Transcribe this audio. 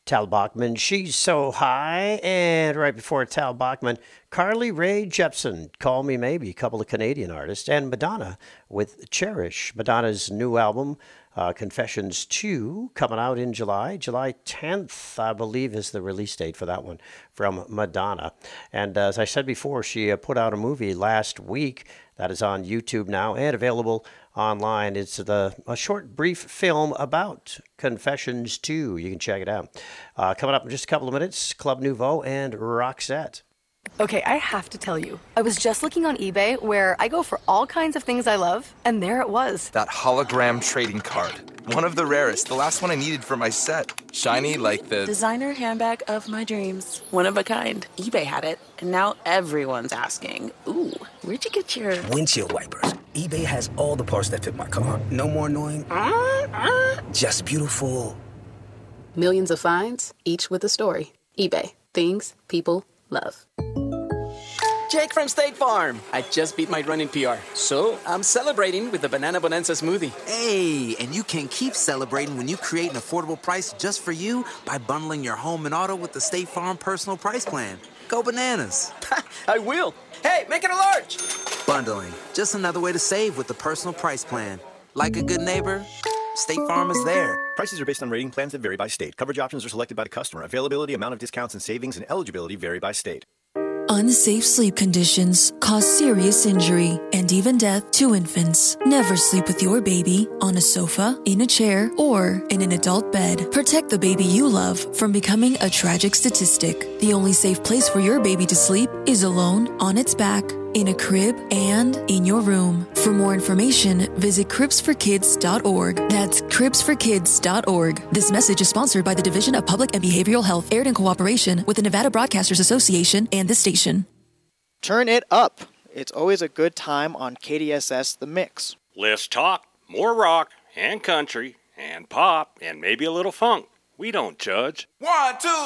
Tal Bachman, She's So High. And right before Tal Bachman, Carly Rae Jepsen, Call Me Maybe, a couple of Canadian artists, and Madonna with Cherish. Madonna's new album, Confessions 2, coming out in July. July 10th, I believe, is the release date for that one from Madonna. And as I said before, she put out a movie last week that is on YouTube now and available online. It's a short, brief film about Confessions 2. You can check it out. Coming up in just a couple of minutes, Club Nouveau and Roxette. Okay, I have to tell you, I was just looking on eBay where I go for all kinds of things I love, and there it was. That hologram trading card. One of the rarest, the last one I needed for my set. Shiny like the... designer handbag of my dreams. One of a kind. eBay had it, and now everyone's asking, ooh, where'd you get your... windshield wipers. eBay has all the parts that fit my car. No more annoying. Just beautiful. Millions of finds, each with a story. eBay. Things people love. Jake from State Farm. I just beat my running PR, so I'm celebrating with the Banana Bonanza smoothie. Hey, and you can keep celebrating when you create an affordable price just for you by bundling your home and auto with the State Farm Personal Price Plan. Go bananas. I will. Hey, make it a large. Bundling, just another way to save with the Personal Price Plan. Like a good neighbor, State Farm is there. Prices are based on rating plans that vary by state. Coverage options are selected by the customer. Availability, amount of discounts and savings, and eligibility vary by state. Unsafe sleep conditions cause serious injury and even death to infants. Never sleep with your baby on a sofa, in a chair, or in an adult bed. Protect the baby you love from becoming a tragic statistic. The only safe place for your baby to sleep is alone, on its back, in a crib, and in your room. For more information, visit cribsforkids.org. That's cribsforkids.org. This message is sponsored by the Division of Public and Behavioral Health, aired in cooperation with the Nevada Broadcasters Association and this station. Turn it up. It's always a good time on KDSS The Mix. Less talk, more rock, and country, and pop, and maybe a little funk. We don't judge. 1, 2,